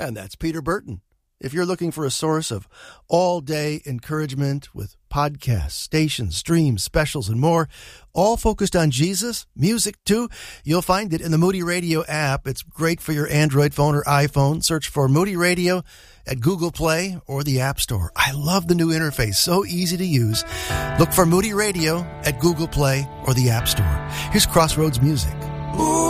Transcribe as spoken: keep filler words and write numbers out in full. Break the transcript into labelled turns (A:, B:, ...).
A: And that's Peter Burton. If you're looking for a source of all-day encouragement with podcasts, stations, streams, specials, and more, all focused on Jesus, music too, you'll find it in the Moody Radio app. It's great for your Android phone or iPhone. Search for Moody Radio at Google Play or the App Store. I love the new interface, so easy to use. Look for Moody Radio at Google Play or the App Store. Here's Crossroads Music.
B: Ooh.